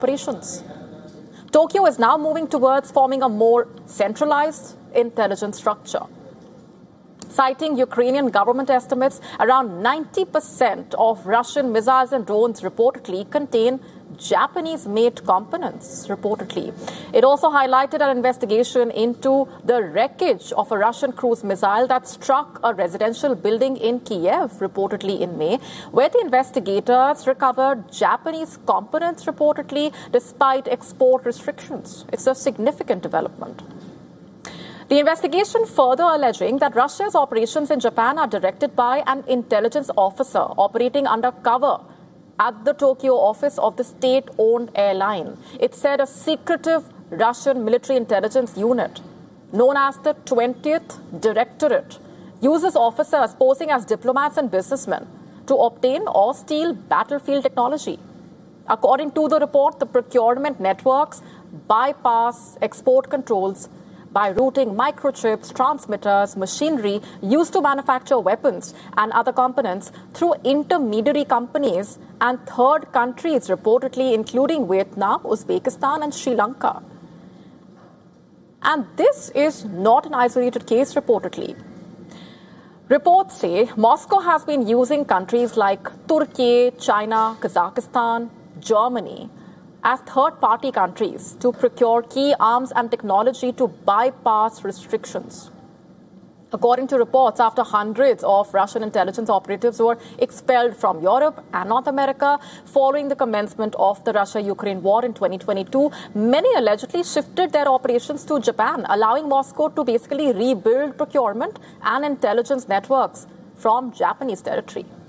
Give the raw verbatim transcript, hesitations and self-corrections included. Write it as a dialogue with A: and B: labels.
A: operations. Tokyo is now moving towards forming a more centralized intelligence structure. Citing Ukrainian government estimates, around ninety percent of Russian missiles and drones reportedly contain Japanese-made components, reportedly. It also highlighted an investigation into the wreckage of a Russian cruise missile that struck a residential building in Kiev, reportedly in May, where the investigators recovered Japanese components, reportedly, despite export restrictions. It's a significant development. The investigation further alleging that Russia's operations in Japan are directed by an intelligence officer operating undercover at the Tokyo office of the state-owned airline. It said a secretive Russian military intelligence unit, known as the twentieth Directorate, uses officers posing as diplomats and businessmen to obtain or steal battlefield technology. According to the report, the procurement networks bypass export controls by routing microchips, transmitters, machinery used to manufacture weapons and other components through intermediary companies and third countries, reportedly including Vietnam, Uzbekistan, and Sri Lanka. And this is not an isolated case, reportedly. Reports say Moscow has been using countries like Turkey, China, Kazakhstan, Germany as third-party countries to procure key arms and technology to bypass restrictions. According to reports, after hundreds of Russian intelligence operatives were expelled from Europe and North America following the commencement of the Russia-Ukraine war in twenty twenty-two, many allegedly shifted their operations to Japan, allowing Moscow to basically rebuild procurement and intelligence networks from Japanese territory.